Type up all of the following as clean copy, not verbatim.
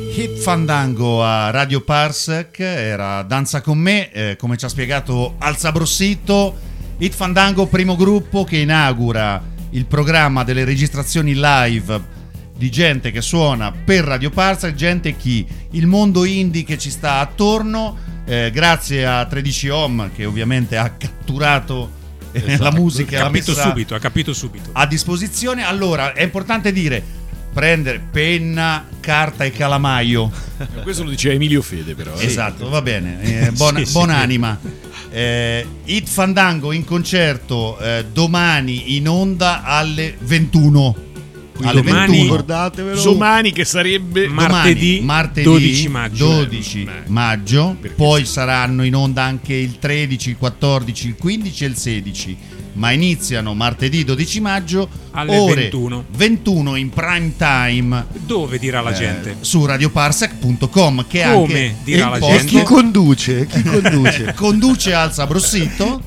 Hit Fandango a Radio Parsec, era Danza con me, come ci ha spiegato Alza Brossito. Hit Fandango, primo gruppo che inaugura il programma delle registrazioni live di gente che suona per Radio Parsec, gente il mondo indie che ci sta attorno, grazie a 13 Ohm che ovviamente ha catturato la musica, ha capito subito a disposizione. Allora è importante dire: prendere penna, carta e calamaio. Questo lo diceva Emilio Fede, però. Esatto, va bene. Buon'anima. Hit Fandango in concerto domani in onda alle 21. Alle domani, 21. Ricordatevelo. Domani, che sarebbe martedì 12 maggio. maggio. Poi saranno in onda anche il 13, il 14, il 15 e il 16. Ma iniziano martedì 12 maggio alle ore 21 in prime time. Dove dirà la gente? Su radioparsec.com, che come anche dirà la posto. gente? Chi conduce? Conduce Alza Brossito.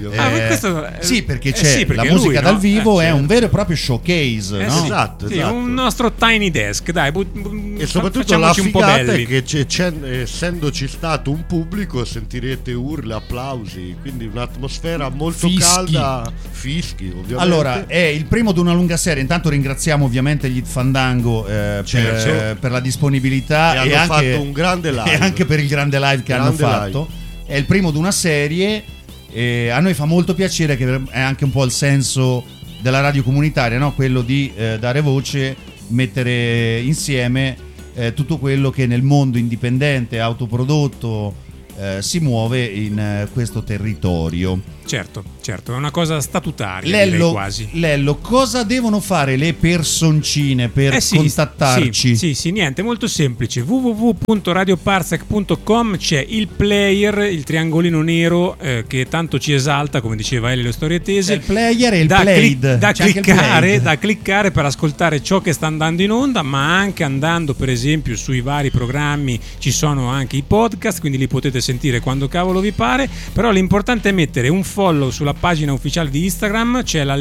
Sì, perché c'è la musica dal vivo, è un vero e proprio showcase, no? Sì. Esatto. Un nostro tiny desk, dai. E soprattutto la figata è che essendoci stato un pubblico sentirete urla, applausi, quindi un'atmosfera molto calda, fischi ovviamente. Allora, è il primo di una lunga serie. Intanto ringraziamo ovviamente gli Hit Fandango per la disponibilità e hanno fatto un grande live. E anche per il grande live che hanno fatto. È il primo di una serie. E a noi fa molto piacere, che è anche un po' il senso della radio comunitaria, no? Quello di dare voce, mettere insieme tutto quello che nel mondo indipendente, autoprodotto, si muove in questo territorio. Certo, è una cosa statutaria, direi quasi. Lello, cosa devono fare le personcine per contattarci? Sì, niente, molto semplice. www.radioparsec.com, c'è il player, il triangolino nero che tanto ci esalta, come diceva Elio Storietesi. Il player e il played. Da cliccare per ascoltare ciò che sta andando in onda, ma anche andando per esempio sui vari programmi ci sono anche i podcast, quindi li potete sentire quando cavolo vi pare. Però l'importante è mettere un follow sulla pagina ufficiale di Instagram, c'è la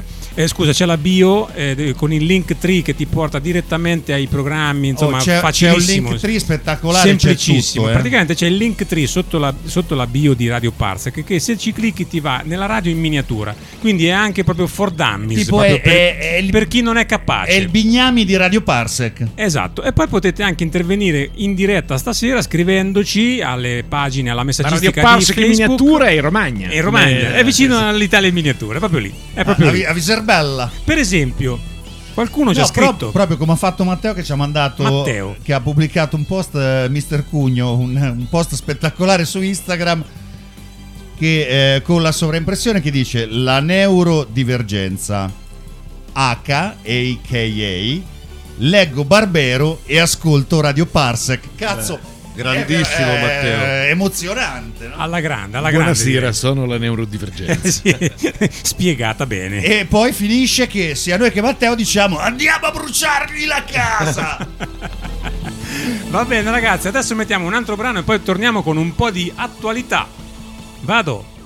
bio con il link tree che ti porta direttamente ai programmi, insomma facilissimo, c'è un link tree spettacolare, semplicissimo, c'è tutto, praticamente c'è il link tree sotto la bio di Radio Parsec, che se ci clicchi ti va nella radio in miniatura, quindi è anche proprio for dummies, tipo per chi non è capace, è il Bignami di Radio Parsec. Esatto. E poi potete anche intervenire in diretta stasera scrivendoci alle pagine, alla messagistica Radio Parsec di Facebook. in miniatura e Romagna. È vicino all'Italia in miniatura, è proprio lì. A Viserbella. Per esempio, qualcuno ci ha scritto. Proprio come ha fatto Matteo, che ci ha mandato. Che ha pubblicato un post, Mister Cugno, un post spettacolare su Instagram, che con la sovraimpressione che dice: la neurodivergenza a.k.a. leggo Barbero e ascolto Radio Parsec. Cazzo. Grandissimo Matteo, emozionante, no? Alla grande. Buonasera, sono la neurodivergenza. Sì, spiegata bene. E poi finisce che sia noi che Matteo diciamo: andiamo a bruciargli la casa. Va bene ragazzi, adesso mettiamo un altro brano e poi torniamo con un po' di attualità. Vado.